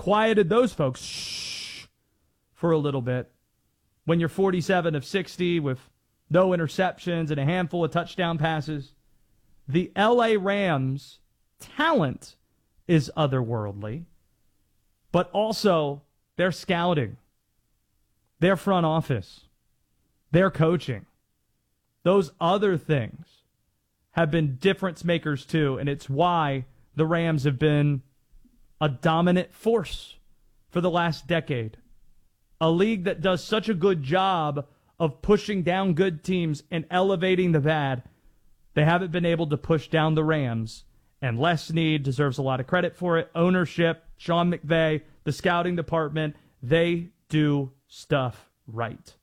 quieted those folks for a little bit. When you're 47 of 60 with no interceptions and a handful of touchdown passes, the LA Rams talent is otherworldly, but also their scouting, their front office, their coaching, those other things have been difference makers too, and it's why the Rams have been a dominant force for the last decade. A league that does such a good job of pushing down good teams and elevating the bad, they haven't been able to push down the Rams. And Les Snead deserves a lot of credit for it. Ownership, Sean McVay, the scouting department, they do stuff right.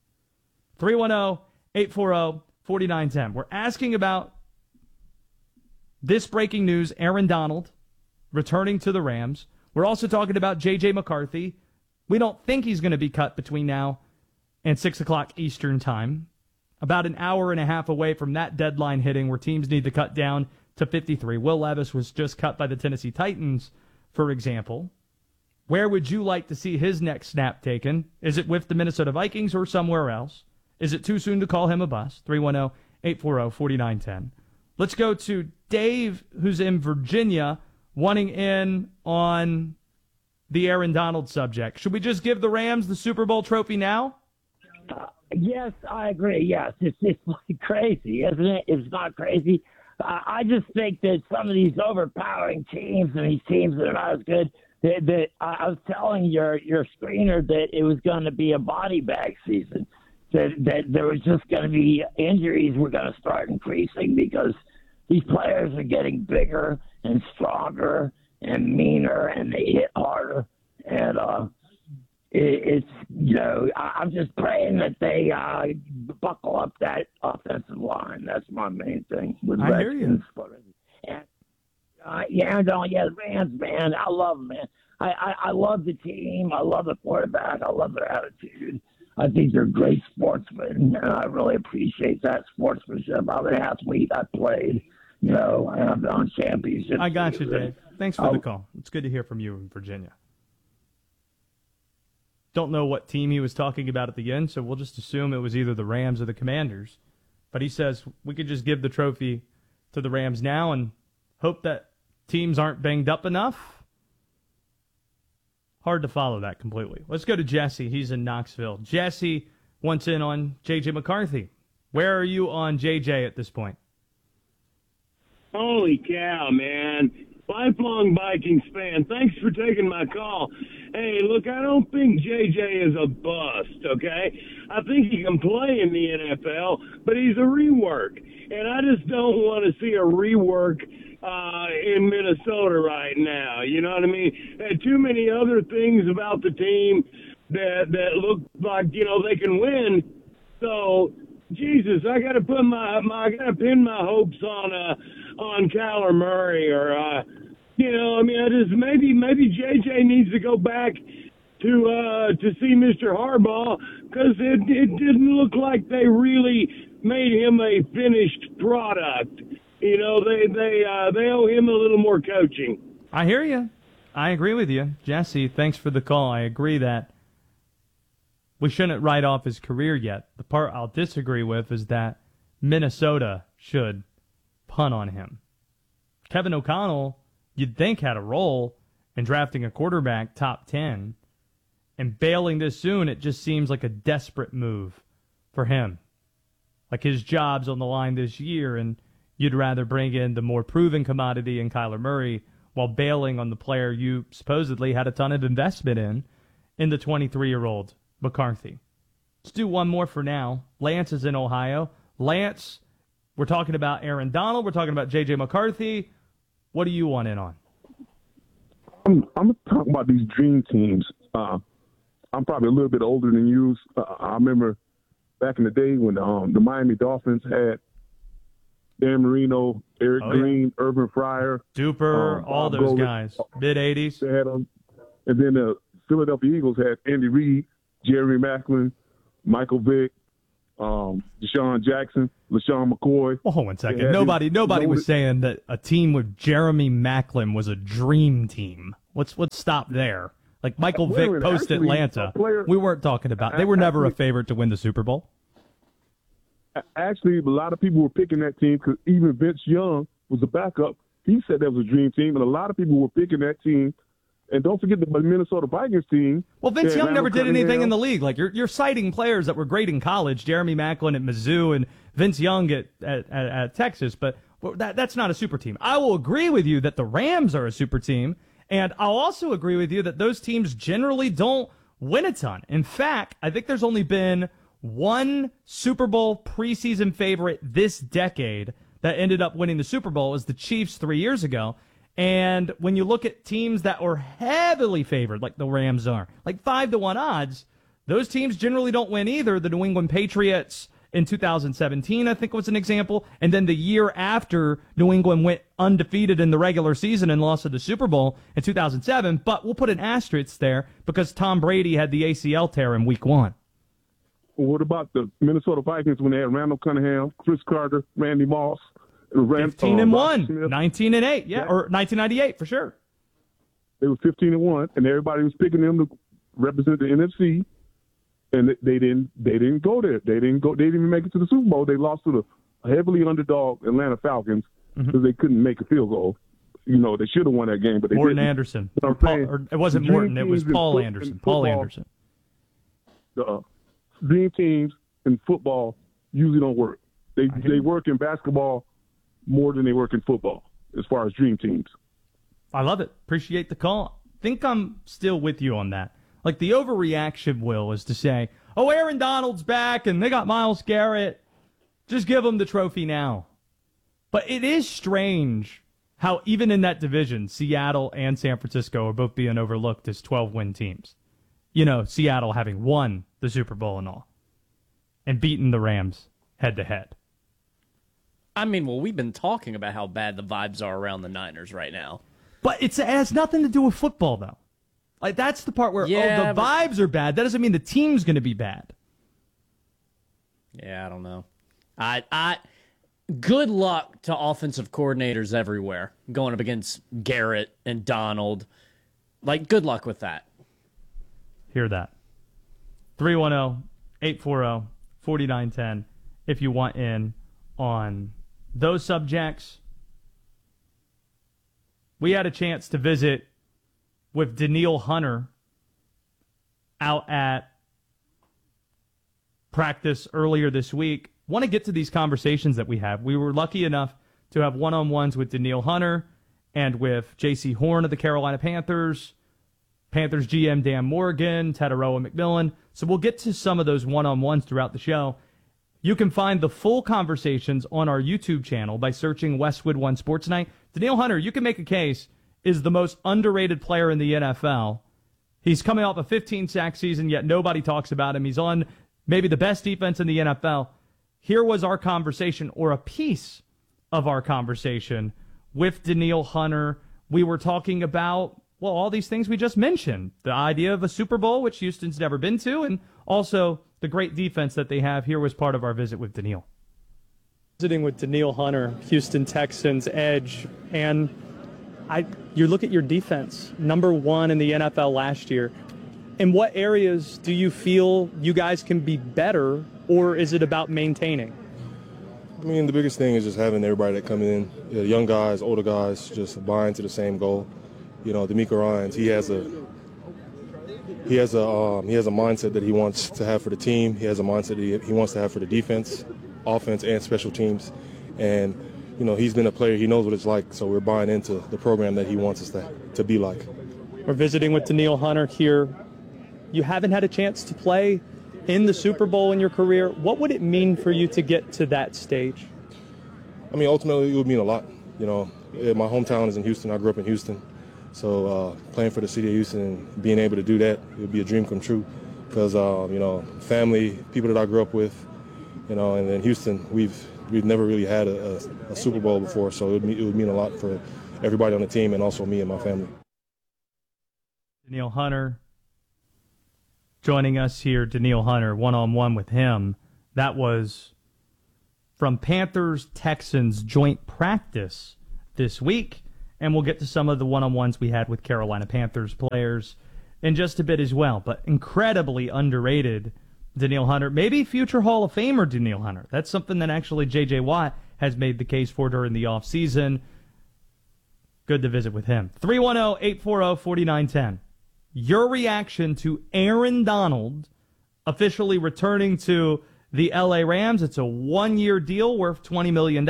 310-840-4910. We're asking about this breaking news, Aaron Donald returning to the Rams. We're also talking about J.J. McCarthy. We don't think he's going to be cut between now and 6 o'clock Eastern time. About an hour and a half away from that deadline hitting where teams need to cut down to 53. Will Levis was just cut by the Tennessee Titans, for example. Where would you like to see his next snap taken? Is it with the Minnesota Vikings or somewhere else? Is it too soon to call him a bust? 310-840-4910. Let's go to Dave, who's in Virginia, wanting in on the Aaron Donald subject. Should we just give the Rams the Super Bowl trophy now? Yes, I agree. Yes, it's like crazy, isn't it? It's not crazy. I just think that some of these overpowering teams and these teams that are not as good, that I was telling your screener that it was going to be a body bag season, that there was just going to be injuries were going to start increasing because these players are getting bigger and stronger and meaner and they hit harder. And it's, I'm just praying that they buckle up that offensive line. That's my main thing. With I hear you. And, the Rams, man, I love them, man. I love the team. I love the quarterback. I love their attitude. I think they're great sportsmen, and I really appreciate that sportsmanship. I'm an athlete. I played, and I've been on championships. I got you, Dave. Thanks for the call. It's good to hear from you in Virginia. Don't know what team he was talking about at the end, so we'll just assume it was either the Rams or the Commanders. But he says we could just give the trophy to the Rams now and hope that teams aren't banged up enough. Hard to follow that completely. Let's go to Jesse. He's in Knoxville. Jesse wants in on J.J. McCarthy. Where are you on J.J. at this point? Holy cow, man. Lifelong Vikings fan. Thanks for taking my call. Hey, look, I don't think J.J. is a bust, okay? I think he can play in the NFL, but he's a rework. And I just don't want to see a rework in Minnesota right now. You know what I mean? There are too many other things about the team that look like, they can win. So, Jesus, I got to pin my hopes on Kyler Murray or maybe JJ needs to go back to see Mr. Harbaugh because it didn't look like they really made him a finished product. They owe him a little more coaching. I hear you. I agree with you. Jesse, thanks for the call. I agree that we shouldn't write off his career yet. The part I'll disagree with is that Minnesota should punt on him. Kevin O'Connell, you'd think, had a role in drafting a quarterback top 10, and bailing this soon, it just seems like a desperate move for him. Like his job's on the line this year, and you'd rather bring in the more proven commodity in Kyler Murray while bailing on the player you supposedly had a ton of investment in the 23-year-old McCarthy. Let's do one more for now. Lance is in Ohio. Lance, we're talking about Aaron Donald. We're talking about J.J. McCarthy. What do you want in on? I'm talking about these dream teams. I'm probably a little bit older than you. I remember back in the day when the Miami Dolphins had Dan Marino, Eric Green, Urban Fryer. Duper, all those guys. Mid-'80s. They had them. And then the Philadelphia Eagles had Andy Reid, Jerry Maclin, Michael Vick, Deshaun Jackson, LaShawn McCoy. Well, hold on 1 second. Nobody was saying that a team with Jeremy Maclin was a dream team. Let's stop there. Like Michael Wait a Vick minute, post actually, Atlanta. a player- We weren't talking about. They were never a favorite to win the Super Bowl. Actually, a lot of people were picking that team because even Vince Young was a backup. He said that was a dream team, and a lot of people were picking that team. And don't forget the Minnesota Vikings team. Well, Vince Young never did anything in the league. league. Like you're citing players that were great in college, Jeremy Maclin at Mizzou and Vince Young at Texas, but that's not a super team. I will agree with you that the Rams are a super team, and I'll also agree with you that those teams generally don't win a ton. In fact, I think there's only been one Super Bowl preseason favorite this decade that ended up winning the Super Bowl. Is the Chiefs 3 years ago. And when you look at teams that were heavily favored, like the Rams are, like 5-1 odds, those teams generally don't win either. The New England Patriots in 2017, I think, was an example. And then the year after, New England went undefeated in the regular season and lost to the Super Bowl in 2007. But we'll put an asterisk there because Tom Brady had the ACL tear in Week 1. What about the Minnesota Vikings when they had Randall Cunningham, Chris Carter, Randy Moss? 15-1, Smith? 19-8, yeah, or 1998 for sure. They were 15-1, and everybody was picking them to represent the NFC. And they didn't go there. They didn't even make it to the Super Bowl. They lost to the heavily underdog Atlanta Falcons because they couldn't make a field goal. You know, they should have won that game, but they Morton didn't. Anderson. But Or it wasn't Morton, it was Paul Anderson. Paul Anderson. The dream teams in football usually don't work. They work in basketball more than they work in football as far as dream teams. I love it. Appreciate the call. Think I'm still with you on that. Like the overreaction, Will, is to say, oh, Aaron Donald's back and they got Myles Garrett. Just give them the trophy now. But it is strange how even in that division, Seattle and San Francisco are both being overlooked as 12-win teams. You know, Seattle having won the Super Bowl and all, and beaten the Rams head-to-head. I mean, well, we've been talking about how bad the vibes are around the Niners right now. But it has nothing to do with football, though. Like, that's the part where, the vibes are bad. That doesn't mean the team's going to be bad. Yeah, I don't know. Good luck to offensive coordinators everywhere going up against Garrett and Donald. Like, good luck with that. Hear that. 310-840-4910 if you want in on those subjects. We had a chance to visit with Danielle Hunter out at practice earlier this week. Want to get to these conversations that we have. We were lucky enough to have one-on-ones with Danielle Hunter and with J.C. Horn of the Carolina Panthers, Panthers GM Dan Morgan, Tataroa McMillan. So we'll get to some of those one-on-ones throughout the show. You can find the full conversations on our YouTube channel by searching Westwood One Sports Night. Danielle Hunter, you can make a case, is the most underrated player in the NFL. He's coming off a 15-sack season, yet nobody talks about him. He's on maybe the best defense in the NFL. Here was our conversation, or a piece of our conversation, with Danielle Hunter. We were talking about, well, all these things we just mentioned. The idea of a Super Bowl, which Houston's never been to, and also the great defense that they have. Here was part of our visit with Danielle. Visiting with Danielle Hunter, Houston Texans edge, and you look at your defense, number one in the NFL last year. In what areas do you feel you guys can be better, or is it about maintaining? I mean, the biggest thing is just having everybody that come in, young guys, older guys, just buy into the same goal. You know, DeMeco Ryans, he has a mindset that he wants to have for the team. He has a mindset that he wants to have for the defense, offense, and special teams. And, you know, he's been a player. He knows what it's like. So we're buying into the program that he wants us to be like. We're visiting with Danielle Hunter here. You haven't had a chance to play in the Super Bowl in your career. What would it mean for you to get to that stage? I mean, ultimately, it would mean a lot. You know, my hometown is in Houston. I grew up in Houston. So playing for the city of Houston and being able to do that, it would be a dream come true. Because, you know, family, people that I grew up with, you know, and in Houston, we've never really had a Super Bowl before. So it would mean a lot for everybody on the team and also me and my family. Danielle Hunter joining us here. Danielle Hunter, one-on-one with him. That was from Panthers-Texans joint practice this week. And we'll get to some of the one-on-ones we had with Carolina Panthers players in just a bit as well. But incredibly underrated Danielle Hunter. Maybe future Hall of Famer Danielle Hunter. That's something that actually J.J. Watt has made the case for during the offseason. Good to visit with him. 310-840-4910. Your reaction to Aaron Donald officially returning to the L.A. Rams. It's a one-year deal worth $20 million.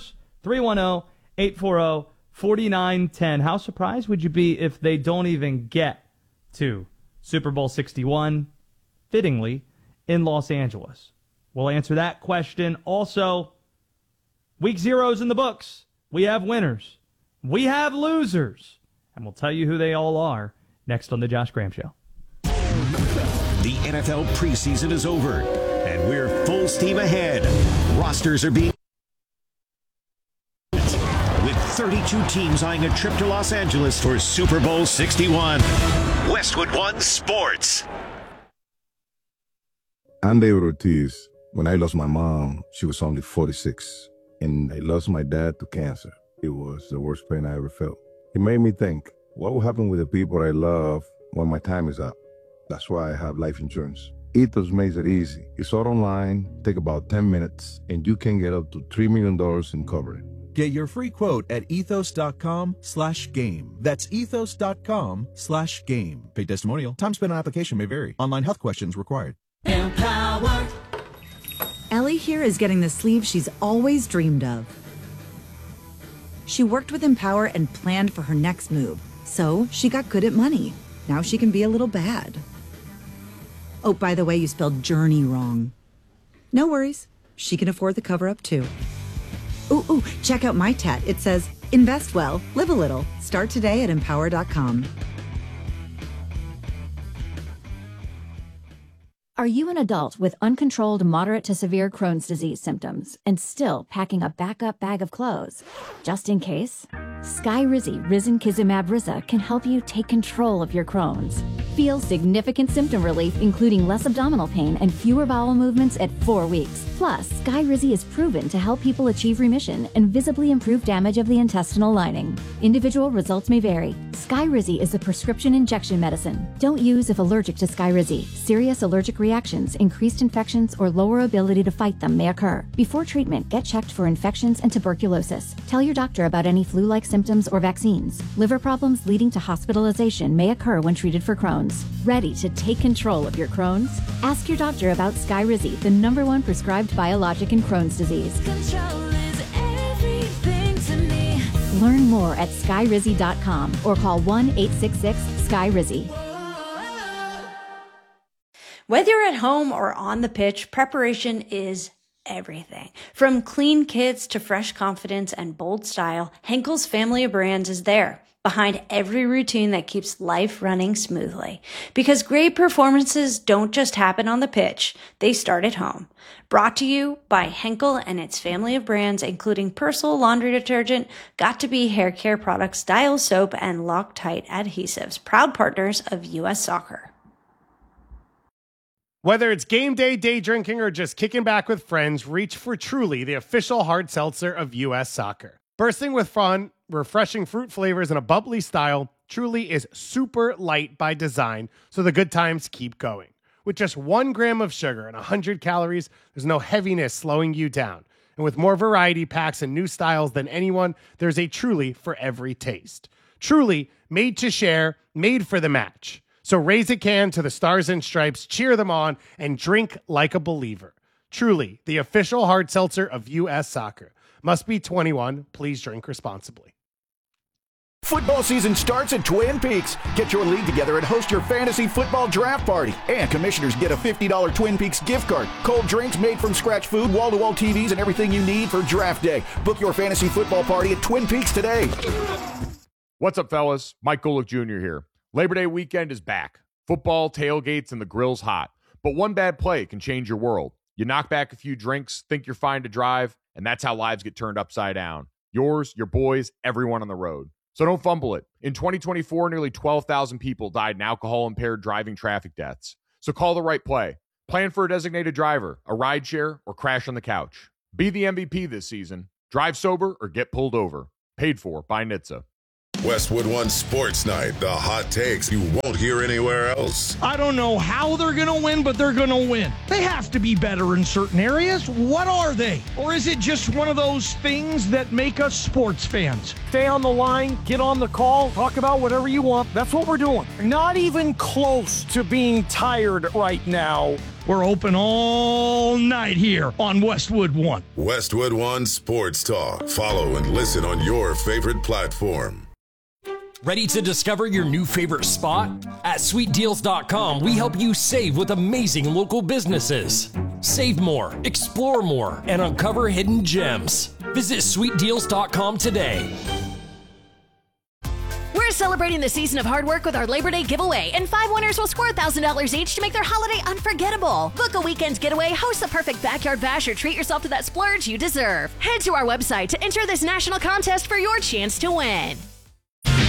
310-840-4910. How surprised would you be if they don't even get to Super Bowl 61, fittingly, in Los Angeles? We'll answer that question. Also, Week 0's in the books. We have winners. We have losers. And we'll tell you who they all are next on The Josh Graham Show. The NFL preseason is over, and we're full steam ahead. Rosters are being... with 32 teams eyeing a trip to Los Angeles for Super Bowl 61. Westwood One Sports. I'm David Ortiz. When I lost my mom, she was only 46. And I lost my dad to cancer. It was the worst pain I ever felt. It made me think, what will happen with the people I love when my time is up? That's why I have life insurance. Ethos makes it easy. It's all online, take about 10 minutes, and you can get up to $3 million in coverage. Get your free quote at ethos.com/game. That's ethos.com/game. Paid testimonial. Time spent on application may vary. Online health questions required. Empower. Ellie here is getting the sleeve she's always dreamed of. She worked with Empower and planned for her next move, so she got good at money. Now she can be a little bad. Oh, by the way, you spelled journey wrong. No worries. She can afford the cover-up, too. Ooh, check out my tat. It says, invest well, live a little. Start today at empower.com. Are you an adult with uncontrolled moderate to severe Crohn's disease symptoms and still packing a backup bag of clothes? Just in case? Skyrizi Risankizumab Riza can help you take control of your Crohn's. Feel significant symptom relief, including less abdominal pain and fewer bowel movements at 4 weeks. Plus, Skyrizi is proven to help people achieve remission and visibly improve damage of the intestinal lining. Individual results may vary. Skyrizi is a prescription injection medicine. Don't use if allergic to Skyrizi. Serious allergic reactions, increased infections, or lower ability to fight them may occur. Before treatment, get checked for infections and tuberculosis. Tell your doctor about any flu-like symptoms or vaccines. Liver problems leading to hospitalization may occur when treated for Crohn's. Ready to take control of your Crohn's? Ask your doctor about Skyrizi, the #1 prescribed biologic in Crohn's disease. Control is everything to me. Learn more at skyrizi.com or call 1-866-SKYRIZI. Whether you're at home or on the pitch, preparation is everything. From clean kits to fresh confidence and bold style, Henkel's family of brands is there, behind every routine that keeps life running smoothly. Because great performances don't just happen on the pitch, they start at home. Brought to you by Henkel and its family of brands, including Persil laundry detergent, Got2b hair care products, Dial soap, and Loctite adhesives, proud partners of U.S. Soccer. Whether it's game day, day drinking, or just kicking back with friends, reach for Truly, the official hard seltzer of U.S. Soccer. Bursting with fun, refreshing fruit flavors, and a bubbly style, Truly is super light by design, so the good times keep going. With just 1 gram of sugar and 100 calories, there's no heaviness slowing you down. And with more variety packs and new styles than anyone, there's a Truly for every taste. Truly, made to share, made for the match. So raise a can to the Stars and Stripes, cheer them on, and drink like a believer. Truly, the official hard seltzer of U.S. Soccer. Must be 21. Please drink responsibly. Football season starts at Twin Peaks. Get your league together and host your fantasy football draft party. And commissioners get a $50 Twin Peaks gift card, cold drinks, made from scratch food, wall-to-wall TVs, and everything you need for draft day. Book your fantasy football party at Twin Peaks today. What's up, fellas? Mike Golick Jr. here. Labor Day weekend is back. Football, tailgates, and the grill's hot. But one bad play can change your world. You knock back a few drinks, think you're fine to drive, and that's how lives get turned upside down. Yours, your boys, everyone on the road. So don't fumble it. In 2024, nearly 12,000 people died in alcohol-impaired driving traffic deaths. So call the right play. Plan for a designated driver, a rideshare, or crash on the couch. Be the MVP this season. Drive sober or get pulled over. Paid for by NHTSA. Westwood One Sports Night, the hot takes you won't hear anywhere else. I don't know how they're going to win, but they're going to win. They have to be better in certain areas. What are they? Or is it just one of those things that make us sports fans? Stay on the line, get on the call, talk about whatever you want. That's what we're doing. Not even close to being tired right now. We're open all night here on Westwood One. Westwood One Sports Talk. Follow and listen on your favorite platform. Ready to discover your new favorite spot? At sweetdeals.com, we help you save with amazing local businesses. Save more, explore more, and uncover hidden gems. Visit sweetdeals.com today. We're celebrating the season of hard work with our Labor Day giveaway, and 5 winners will score $1,000 each to make their holiday unforgettable. Book a weekend getaway, host the perfect backyard bash, or treat yourself to that splurge you deserve. Head to our website to enter this national contest for your chance to win.